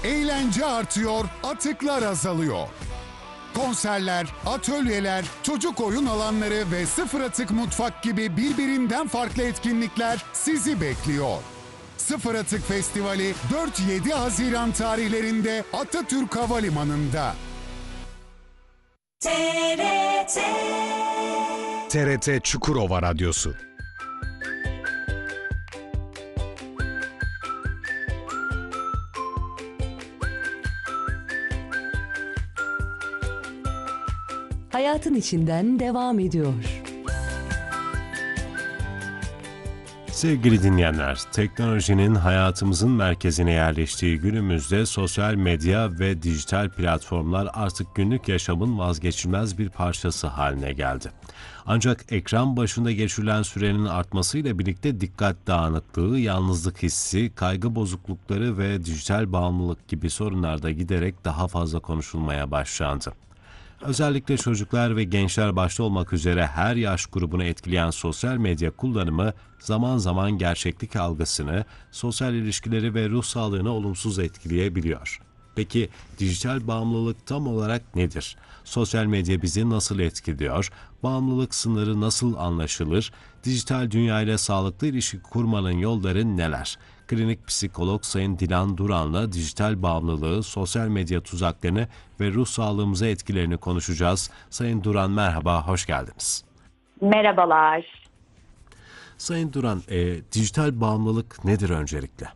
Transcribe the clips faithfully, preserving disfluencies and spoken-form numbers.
Eğlence artıyor, atıklar azalıyor. Konserler, atölyeler, çocuk oyun alanları ve sıfır atık mutfak gibi birbirinden farklı etkinlikler sizi bekliyor. Sıfır Atık Festivali dört yedi Haziran tarihlerinde Atatürk Havalimanı'nda. T R T T R T Çukurova Radyosu. Hayatın içinden devam ediyor. Sevgili dinleyenler, teknolojinin hayatımızın merkezine yerleştiği günümüzde sosyal medya ve dijital platformlar artık günlük yaşamın vazgeçilmez bir parçası haline geldi. Ancak ekran başında geçirilen sürenin artmasıyla birlikte dikkat dağınıklığı, yalnızlık hissi, kaygı bozuklukları ve dijital bağımlılık gibi sorunlar da giderek daha fazla konuşulmaya başlandı. Özellikle çocuklar ve gençler başta olmak üzere her yaş grubunu etkileyen sosyal medya kullanımı zaman zaman gerçeklik algısını, sosyal ilişkileri ve ruh sağlığını olumsuz etkileyebiliyor. Peki dijital bağımlılık tam olarak nedir? Sosyal medya bizi nasıl etkiliyor? Bağımlılık sınırı nasıl anlaşılır? Dijital dünyayla sağlıklı ilişki kurmanın yolları neler? Klinik psikolog Sayın Dilan Duran'la dijital bağımlılığı, sosyal medya tuzaklarını ve ruh sağlığımıza etkilerini konuşacağız. Sayın Duran merhaba, hoş geldiniz. Merhabalar. Sayın Duran, e, dijital bağımlılık nedir öncelikle?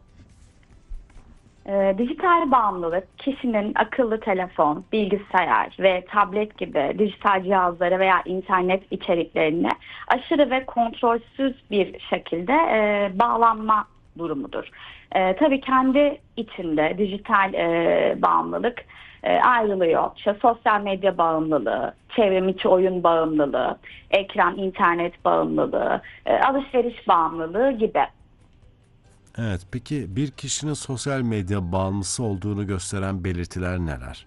E, dijital bağımlılık, kişinin akıllı telefon, bilgisayar ve tablet gibi dijital cihazlara veya internet içeriklerine aşırı ve kontrolsüz bir şekilde e, bağlanma durumudur. E, tabii kendi içinde dijital e, bağımlılık e, ayrılıyor. İşte sosyal medya bağımlılığı, çevrim içi oyun bağımlılığı, ekran, internet bağımlılığı, e, alışveriş bağımlılığı gibi. Evet, peki bir kişinin sosyal medya bağımlısı olduğunu gösteren belirtiler neler?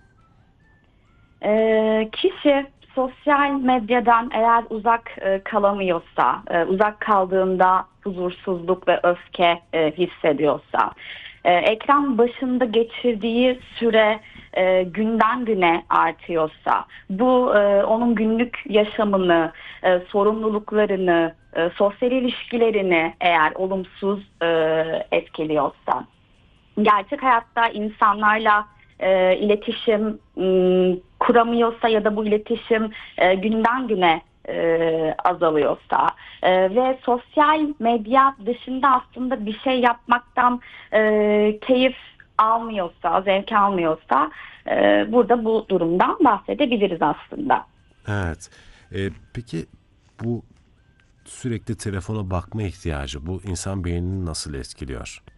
E, kişi sosyal medyadan eğer uzak e, kalamıyorsa, e, uzak kaldığında huzursuzluk ve öfke e, hissediyorsa, e, ekran başında geçirdiği süre e, günden güne artıyorsa, bu e, onun günlük yaşamını, e, sorumluluklarını, e, sosyal ilişkilerini eğer olumsuz e, etkiliyorsa, gerçek hayatta insanlarla e, iletişim m, kuramıyorsa ya da bu iletişim e, günden güne e, azalıyorsa e, ve sosyal medya dışında aslında bir şey yapmaktan e, keyif almıyorsa, zevk almıyorsa e, burada bu durumdan bahsedebiliriz aslında. Evet, e, peki bu sürekli telefona bakma ihtiyacı bu insan beynini nasıl etkiliyor?